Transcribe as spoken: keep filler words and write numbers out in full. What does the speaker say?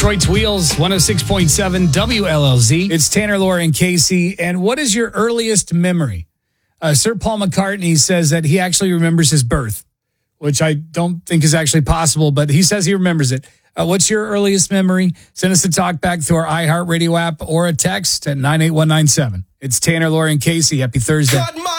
Detroit's Wheels, one oh six point seven W L L Z. It's Tanner, Laura, and Casey. And what is your earliest memory? Uh, Sir Paul McCartney says that he actually remembers his birth, which I don't think is actually possible, but he says he remembers it. Uh, what's your earliest memory? Send us a talk back through our iHeartRadio app or a text at nine eight one nine seven. It's Tanner, Laura, and Casey. Happy Thursday.